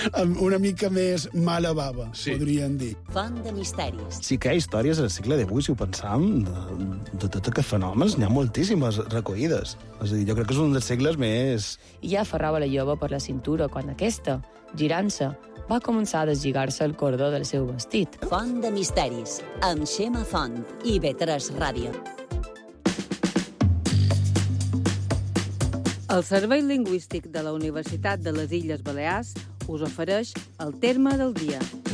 amb una mica més mala bava, podríem dir. Font de misteris. Sí que hi ha històries al segle XVIII, si ho pensam, de tots aquests fenòmens, n'hi ha moltíssimes recollides. És a dir, jo crec que és un dels segles més... I ja aferrava la jove per la cintura quan aquesta, girant-se, va començar a deslligar-se el cordó del seu vestit. Font de misteris, amb Xema Font i B3 Ràdio. El Servei Lingüístic de la Universitat de les Illes Balears us ofereix el terme del dia.